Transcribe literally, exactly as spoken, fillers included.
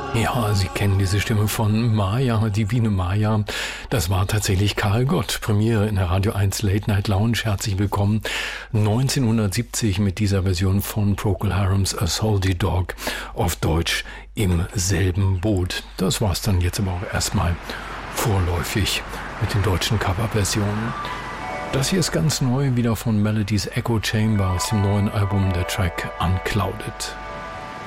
Ja, Sie kennen diese Stimme von Maya, Divine Maya. Das war tatsächlich Karl Gott. Premiere in der Radio eins Late Night Lounge. Herzlich willkommen. neunzehnhundertsiebzig mit dieser Version von Procol Harums A Salty Dog. Auf Deutsch Im selben Boot. Das war's dann jetzt aber auch erstmal vorläufig mit den deutschen Coverversionen. Das hier ist ganz neu, wieder von Melodies Echo Chamber aus dem neuen Album, der Track Unclouded.